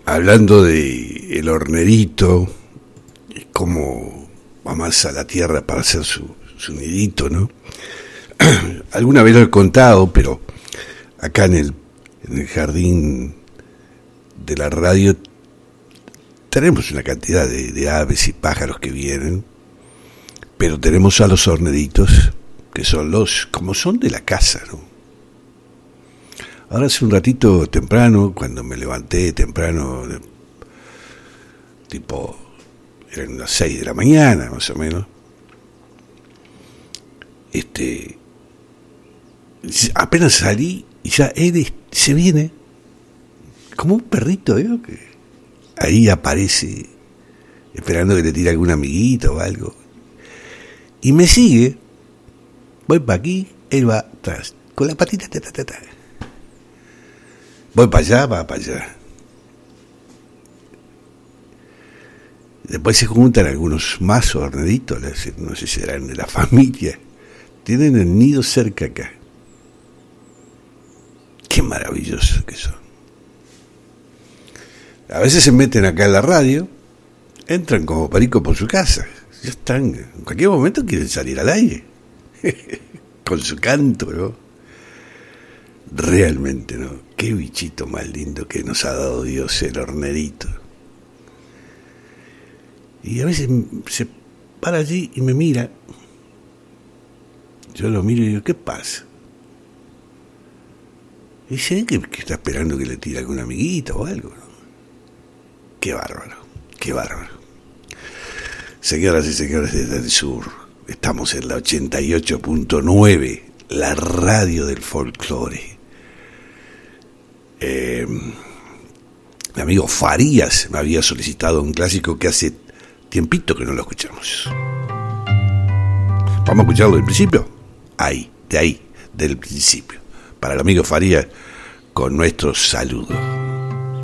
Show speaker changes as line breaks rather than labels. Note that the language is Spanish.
hablando de el hornerito, cómo amasa la tierra para hacer su nidito, ¿no? Alguna vez lo he contado, pero acá en el jardín de la radio tenemos una cantidad de aves y pájaros que vienen, pero tenemos a los horneritos, que son como son de la casa, ¿no? Ahora hace un ratito temprano, cuando me levanté temprano, tipo, eran las 6 de la mañana, más o menos, apenas salí y ya él se viene, como un perrito, ¿no? Que ahí aparece, esperando que le tire algún amiguito o algo. Y me sigue, voy para aquí, él va atrás, con la patita, voy para allá, va para allá. Después se juntan algunos más horneritos, no sé si serán de la familia. Tienen el nido cerca acá. Qué maravillosos que son. A veces se meten acá en la radio, entran como perico por su casa. Ya están, en cualquier momento quieren salir al aire. Con su canto, ¿no? Realmente, ¿no? Qué bichito más lindo que nos ha dado Dios, el hornerito. Y a veces se para allí y me mira. Yo lo miro y digo, ¿qué pasa? Y dice que está esperando que le tire algún amiguito o algo, ¿no? Qué bárbaro, qué bárbaro. Señoras y señores desde el sur, estamos en la 88.9, la radio del folclore. El amigo Farías me había solicitado un clásico que hace tiempito que no lo escuchamos. Vamos a escucharlo del principio. Del principio. Para el amigo Farías, con nuestro saludo.